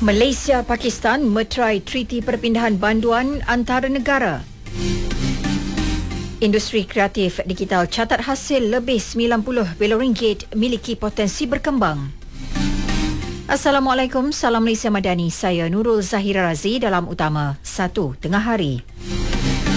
Malaysia-Pakistan meterai treaty perpindahan banduan antara negara. Industri kreatif digital catat hasil lebih 90 bilion ringgit, miliki potensi berkembang. Assalamualaikum, salam Malaysia Madani. Saya Nurul Zahira Razi dalam utama 1 tengah hari.